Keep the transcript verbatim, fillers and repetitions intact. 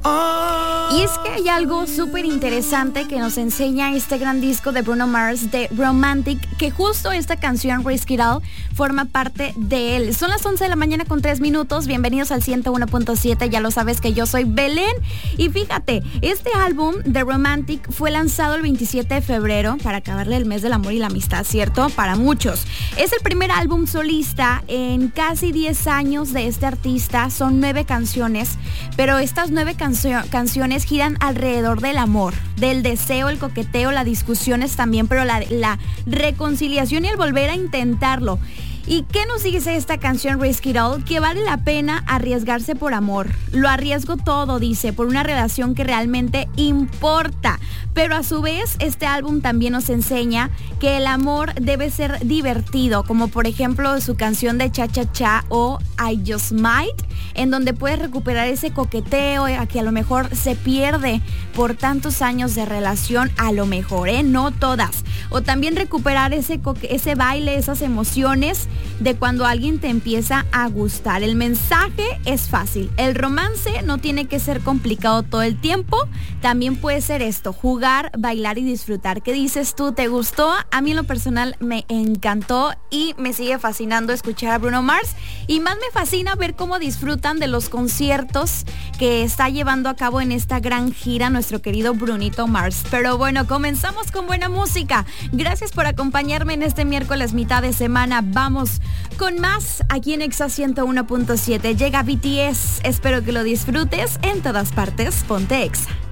Y es que hay algo súper interesante que nos enseña este gran disco de Bruno Mars, de Romantic, que justo esta canción, Risk It All, forma parte de él. Son las once de la mañana con tres minutos. Bienvenidos al ciento uno punto siete. Ya lo sabes que yo soy Belén. Y fíjate, este álbum de Romantic fue lanzado el veintisiete de febrero para acabarle el mes del amor y la amistad, ¿cierto? Para muchos. Es el primer álbum solista en casi diez años de este artista. Son nueve canciones, pero estas nueve cancio- canciones giran alrededor del amor, del deseo, el coqueteo, las discusiones también, pero la, la reconciliación y el volver a intentarlo. ¿Y qué nos dice esta canción Risk It All? Que vale la pena arriesgarse por amor. Lo arriesgo todo, dice, por una relación que realmente importa. Pero a su vez, este álbum también nos enseña que el amor debe ser divertido, como por ejemplo su canción de Cha Cha Cha o I Just Might, en donde puedes recuperar ese coqueteo a que a lo mejor se pierde por tantos años de relación, a lo mejor, ¿eh? No todas. O también recuperar ese, coque- ese baile, esas emociones de cuando alguien te empieza a gustar. El mensaje es fácil. El romance no tiene que ser complicado todo el tiempo. También puede ser esto, jugar, bailar y disfrutar. ¿Qué dices tú? ¿Te gustó? A mí en lo personal me encantó y me sigue fascinando escuchar a Bruno Mars. Y más me fascina ver cómo disfrutan de los conciertos que está llevando a cabo en esta gran gira nuestro querido Brunito Mars. Pero bueno, comenzamos con buena música. Gracias por acompañarme en este miércoles mitad de semana. Vamos con más aquí en Exa ciento uno punto siete. Llega B T S. Espero que lo disfrutes en todas partes. Ponte Exa.